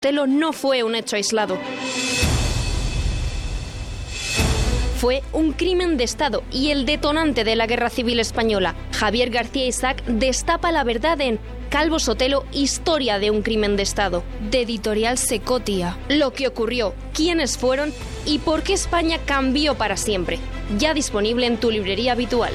Sotelo no fue un hecho aislado. Fue un crimen de Estado y el detonante de la Guerra Civil Española. Javier García Isaac destapa la verdad en Calvo Sotelo, historia de un crimen de Estado, de Editorial Secotia. Lo que ocurrió, quiénes fueron y por qué España cambió para siempre. Ya disponible en tu librería habitual.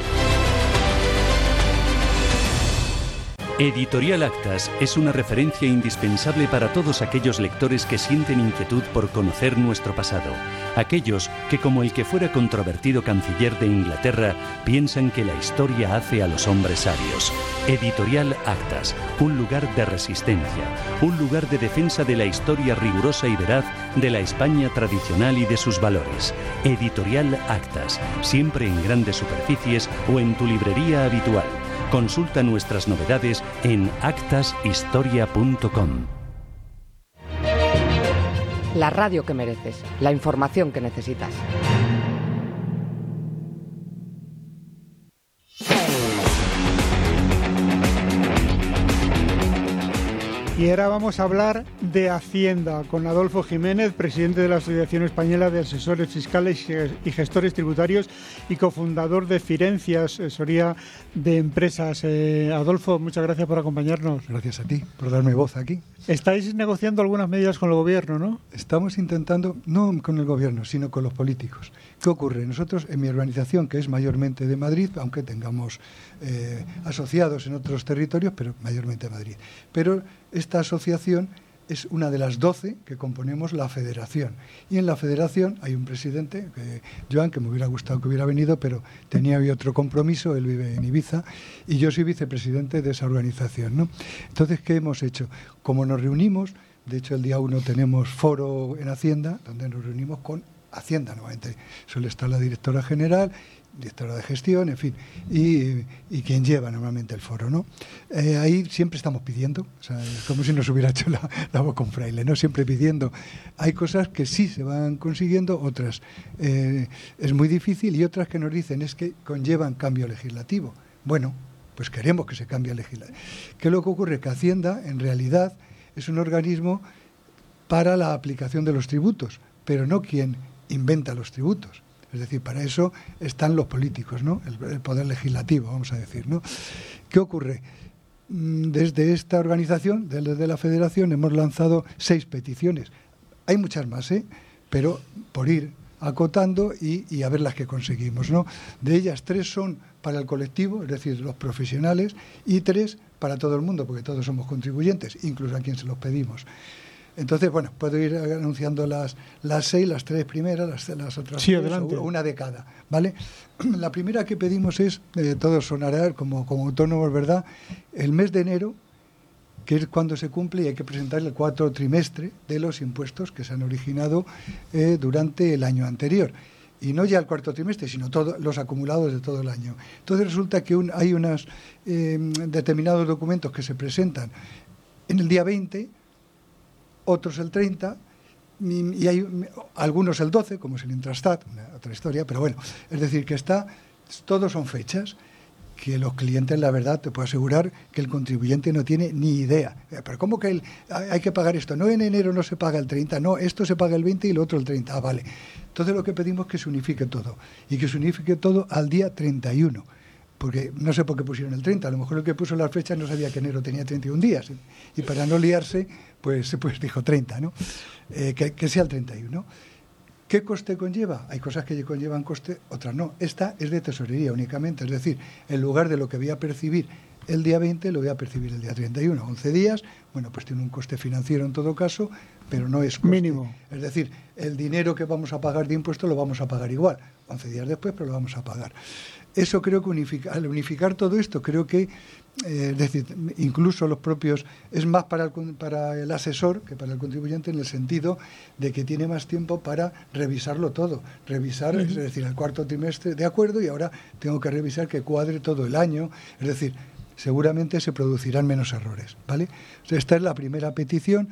Editorial Actas es una referencia indispensable para todos aquellos lectores que sienten inquietud por conocer nuestro pasado. Aquellos que, como el que fuera controvertido canciller de Inglaterra, piensan que la historia hace a los hombres sabios. Editorial Actas, un lugar de resistencia, un lugar de defensa de la historia rigurosa y veraz de la España tradicional y de sus valores. Editorial Actas, siempre en grandes superficies o en tu librería habitual. Consulta nuestras novedades en actashistoria.com. La radio que mereces, la información que necesitas. Y ahora vamos a hablar de Hacienda con Adolfo Jiménez, presidente de la Asociación Española de Asesores Fiscales y Gestores Tributarios y cofundador de Firencia, asesoría de empresas. Adolfo, muchas gracias por acompañarnos. Gracias a ti por darme voz aquí. Estáis negociando algunas medidas con el gobierno, ¿no? Estamos intentando, no con el gobierno, sino con los políticos. ¿Qué ocurre? Nosotros, en mi organización, que es mayormente de Madrid, aunque tengamos asociados en otros territorios, pero mayormente de Madrid. Pero esta asociación es una de las 12 que componemos la federación. Y en la federación hay un presidente, Joan, que me hubiera gustado que hubiera venido, pero tenía hoy otro compromiso, él vive en Ibiza, y yo soy vicepresidente de esa organización, ¿no? Entonces, ¿qué hemos hecho? Como nos reunimos, de hecho el día 1 tenemos foro en Hacienda, donde nos reunimos con Hacienda, nuevamente suele estar la directora general, directora de gestión, en fin, y quien lleva normalmente el foro, ¿no? Ahí siempre estamos pidiendo, o sea, es como si nos hubiera hecho la voz con fraile, ¿no? Siempre pidiendo. Hay cosas que sí se van consiguiendo, otras es muy difícil, y otras que nos dicen es que conllevan cambio legislativo. Bueno, pues queremos que se cambie el legislativo. ¿Qué es lo que ocurre? Que Hacienda, en realidad, es un organismo para la aplicación de los tributos, pero no quien inventa los tributos. Es decir, para eso están los políticos, ¿no? El poder legislativo, vamos a decir, ¿no? ¿Qué ocurre? Desde esta organización, desde la federación, hemos lanzado 6 peticiones. Hay muchas más, pero por ir acotando y a ver las que conseguimos, ¿no? De ellas 3 son para el colectivo, es decir, los profesionales, y 3 para todo el mundo, porque todos somos contribuyentes, incluso a quien se los pedimos. Entonces, bueno, puedo ir anunciando las 6, las 3 primeras, las otras sí, 3, adelante. una de cada, ¿vale? La primera que pedimos es, todo sonará como autónomos, ¿verdad? El mes de enero, que es cuando se cumple y hay que presentar el 4º trimestre de los impuestos que se han originado durante el año anterior. Y no ya el 4º trimestre, sino todos los acumulados de todo el año. Entonces resulta que hay unos determinados documentos que se presentan en el día 20, otros el 30, y hay algunos el 12, como es el Intrastat, otra historia, pero bueno, es decir, que todos son fechas que los clientes, la verdad, te puedo asegurar que el contribuyente no tiene ni idea. Pero ¿cómo que hay que pagar esto? No, en enero no se paga el 30, no, esto se paga el 20 y lo otro el 30. Ah, vale. Entonces lo que pedimos es que se unifique todo, y que se unifique todo al día 31. Porque no sé por qué pusieron el 30, a lo mejor el que puso las fechas no sabía que enero tenía 31 días, y para no liarse, pues dijo 30, ¿no? Que sea el 31. ¿Qué coste conlleva? Hay cosas que conllevan coste, otras no. Esta es de tesorería únicamente, es decir, en lugar de lo que voy a percibir el día 20, lo voy a percibir el día 31. 11 días, bueno, pues tiene un coste financiero en todo caso, pero no es coste. Mínimo. Es decir, el dinero que vamos a pagar de impuestos lo vamos a pagar igual, 11 días después, pero lo vamos a pagar. Eso creo que al unificar todo esto, creo que, es decir, incluso los propios, es más para el asesor que para el contribuyente, en el sentido de que tiene más tiempo para revisarlo todo. Revisar, es decir, el 4º trimestre, de acuerdo, y ahora tengo que revisar que cuadre todo el año. Es decir, seguramente se producirán menos errores, ¿vale? O sea, esta es la primera petición.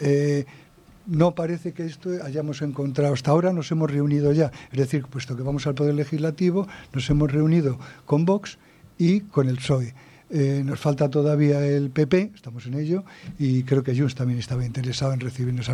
No parece que esto hayamos encontrado. Hasta ahora nos hemos reunido ya, es decir, puesto que vamos al Poder Legislativo, nos hemos reunido con Vox y con el PSOE. Nos falta todavía el PP, estamos en ello, y creo que Junts también estaba interesado en recibirnos.